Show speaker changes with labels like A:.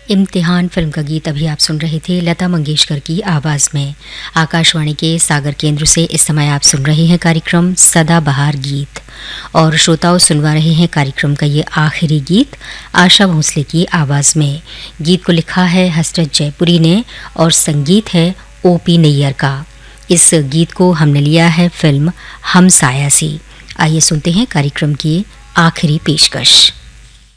A: इम्तिहान फिल्म का गीत अभी आप सुन रहे थे लता मंगेशकर की आवाज़ में। आकाशवाणी के सागर केंद्र से इस समय आप सुन रहे हैं कार्यक्रम सदाबहार गीत और श्रोताओं सुनवा रहे हैं कार्यक्रम का ये आखिरी गीत आशा भोसले की आवाज़ में। गीत को लिखा है हसरत जयपुरी ने और संगीत है ओपी नैयर का। इस गीत को हमने लिया है फिल्म हमसाया से। आइए सुनते हैं कार्यक्रम की आखिरी पेशकश।